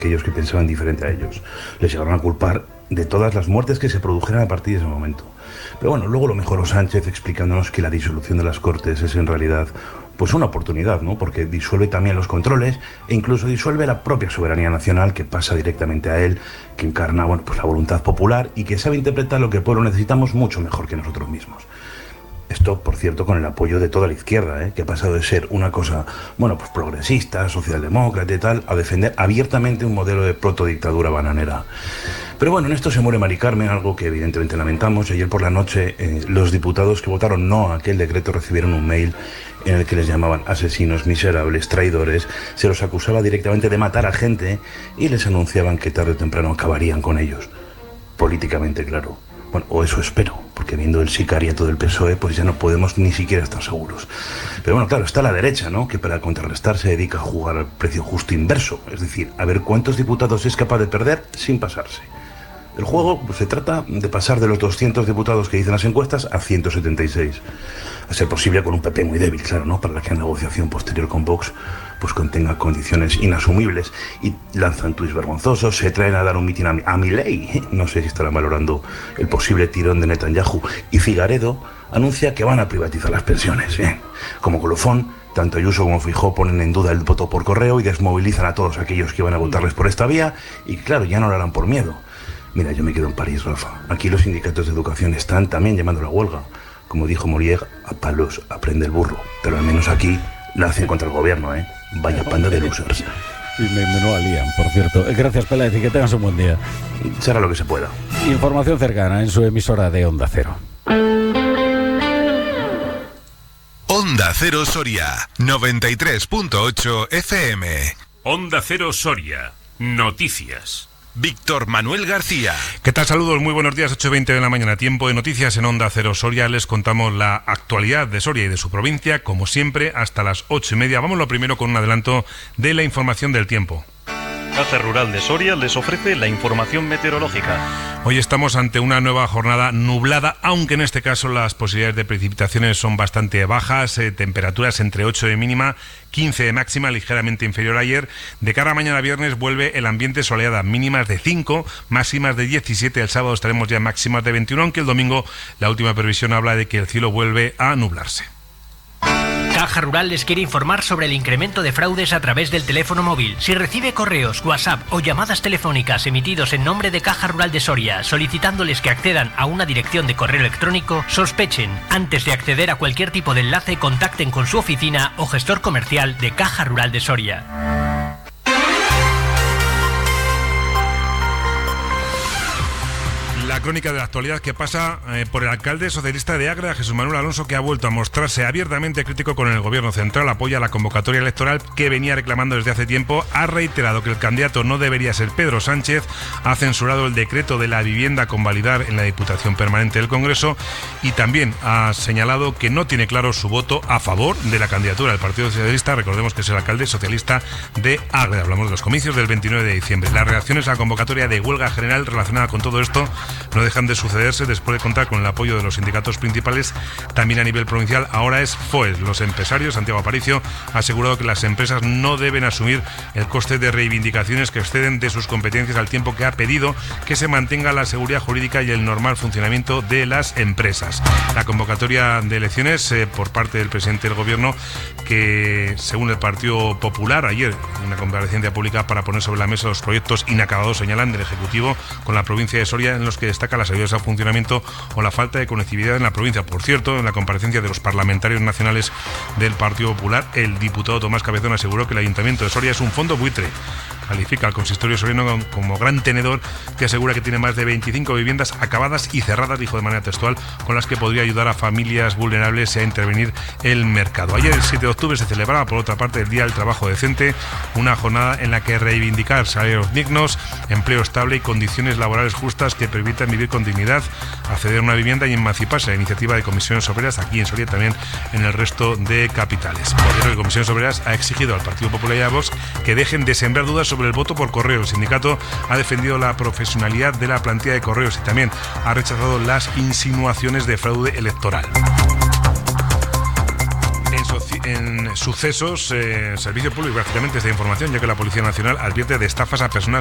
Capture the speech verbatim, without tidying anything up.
aquellos que pensaban diferente a ellos. Les llegaron a culpar de todas las muertes que se produjeran a partir de ese momento. Pero bueno, luego lo mejoró Sánchez explicándonos que la disolución de las Cortes es en realidad pues una oportunidad, ¿no? Porque disuelve también los controles e incluso disuelve la propia soberanía nacional, que pasa directamente a él, que encarna, bueno, pues la voluntad popular y que sabe interpretar lo que el pueblo necesitamos mucho mejor que nosotros mismos. Esto, por cierto, con el apoyo de toda la izquierda, ¿eh? Que ha pasado de ser una cosa, bueno, pues progresista, socialdemócrata y tal, a defender abiertamente un modelo de protodictadura bananera. Pero bueno, en esto se muere Mari Carmen, algo que evidentemente lamentamos. Ayer por la noche, eh, los diputados que votaron no a aquel decreto recibieron un mail en el que les llamaban asesinos, miserables, traidores, se los acusaba directamente de matar a gente y les anunciaban que tarde o temprano acabarían con ellos. Políticamente, claro. Bueno, o eso espero, porque viendo el sicariato del P S O E, pues ya no podemos ni siquiera estar seguros. Pero bueno, claro, está la derecha, ¿no?, que para contrarrestar se dedica a jugar al precio justo inverso, es decir, a ver cuántos diputados es capaz de perder sin pasarse. El juego pues, se trata de pasar de los doscientos diputados que dicen las encuestas a ciento setenta y seis. A ser posible con un P P muy débil, claro, ¿no?, para que la negociación posterior con Vox pues contenga condiciones inasumibles. Y lanzan tuits vergonzosos, se traen a dar un mitin a, a Milei. No sé si estarán valorando el posible tirón de Netanyahu. Y Figaredo anuncia que van a privatizar las pensiones. Bien, como colofón, tanto Ayuso como Feijóo ponen en duda el voto por correo y desmovilizan a todos aquellos que van a votarles por esta vía. Y claro, ya no lo harán por miedo. Mira, yo me quedo en París, Rafa. Aquí los sindicatos de educación están también llamando a la huelga. Como dijo Molière, a palos aprende el burro. Pero al menos aquí la hacen contra el gobierno, ¿eh? Vaya panda de losers. Y me, me no alían, por cierto. Gracias, Peláez, y que tengas un buen día. Será lo que se pueda. Información cercana en su emisora de Onda Cero. Onda Cero Soria, noventa y tres punto ocho F M. Onda Cero Soria, noticias. Víctor Manuel García. ¿Qué tal? Saludos, muy buenos días, ocho y veinte de la mañana, tiempo de noticias en Onda Cero Soria. Les contamos la actualidad de Soria y de su provincia, como siempre, hasta las ocho y media. Vamos lo primero con un adelanto de la información del tiempo. Caja Rural de Soria les ofrece la información meteorológica. Hoy estamos ante una nueva jornada nublada, aunque en este caso las posibilidades de precipitaciones son bastante bajas, eh, temperaturas entre ocho de mínima, quince de máxima, ligeramente inferior a ayer. De cara a mañana viernes vuelve el ambiente soleado, mínimas de cinco, máximas de diecisiete, el sábado estaremos ya en máximas de veintiuno, aunque el domingo la última previsión habla de que el cielo vuelve a nublarse. Caja Rural les quiere informar sobre el incremento de fraudes a través del teléfono móvil. Si recibe correos, WhatsApp o llamadas telefónicas emitidos en nombre de Caja Rural de Soria solicitándoles que accedan a una dirección de correo electrónico, sospechen. Antes de acceder a cualquier tipo de enlace, contacten con su oficina o gestor comercial de Caja Rural de Soria. La crónica de la actualidad que pasa eh, por el alcalde socialista de Ágreda, Jesús Manuel Alonso, que ha vuelto a mostrarse abiertamente crítico con el gobierno central, apoya la convocatoria electoral que venía reclamando desde hace tiempo, ha reiterado que el candidato no debería ser Pedro Sánchez, ha censurado el decreto de la vivienda con validar en la Diputación Permanente del Congreso y también ha señalado que no tiene claro su voto a favor de la candidatura del Partido Socialista. Recordemos que es el alcalde socialista de Ágreda. Hablamos de los comicios del veintinueve de diciembre. Las reacciones a la convocatoria de huelga general relacionada con todo esto no dejan de sucederse después de contar con el apoyo de los sindicatos principales. También a nivel provincial ahora es F O E S. Los empresarios, Santiago Aparicio, ha asegurado que las empresas no deben asumir el coste de reivindicaciones que exceden de sus competencias, al tiempo que ha pedido que se mantenga la seguridad jurídica y el normal funcionamiento de las empresas. La convocatoria de elecciones eh, por parte del presidente del gobierno, que según el Partido Popular, ayer en una comparecencia pública para poner sobre la mesa los proyectos inacabados, señalan, del Ejecutivo con la provincia de Soria, en los que destaca las ayudas al funcionamiento o la falta de conectividad en la provincia. Por cierto, en la comparecencia de los parlamentarios nacionales del Partido Popular, el diputado Tomás Cabezón aseguró que el Ayuntamiento de Soria es un fondo buitre. Califica al consistorio soriano como gran tenedor, que asegura que tiene más de veinticinco viviendas acabadas y cerradas, dijo de manera textual, con las que podría ayudar a familias vulnerables a intervenir el mercado. Ayer, el siete de octubre, se celebraba, por otra parte, el Día del Trabajo Decente, una jornada en la que reivindicar salarios dignos, empleo estable y condiciones laborales justas que permitan vivir con dignidad, acceder a una vivienda y emanciparse. La iniciativa de Comisiones Obreras, aquí en Soria, también en el resto de capitales. Por cierto, que Comisiones Obreras ha exigido al Partido Popular y a Vox que dejen de sembrar dudas sobre el voto por correo. El sindicato ha defendido la profesionalidad de la plantilla de correos y también ha rechazado las insinuaciones de fraude electoral. En soci- en sucesos, eh, servicio público prácticamente esta información, ya que la Policía Nacional advierte de estafas a personas